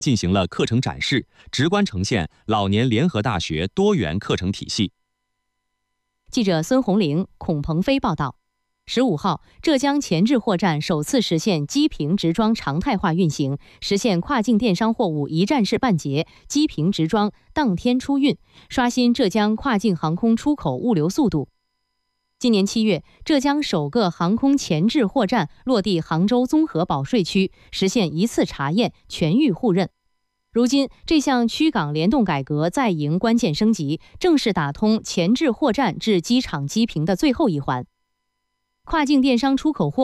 进行了课程展示，直观呈现老年联合大学多元课程体系。 记者孙红玲、孔鹏飞报道。15号，浙江前置货站首次实现机坪直装常态化运行，实现跨境电商货物一站式办结、机坪直装、当天出运，刷新浙江跨境航空出口物流速度。今年7月，浙江首个航空前置货站落地杭州综合保税区，实现一次查验、全域互认。如今，这项区港联动改革再迎关键升级，正式打通前置货站至机场机坪的最后一环。跨境电商出口货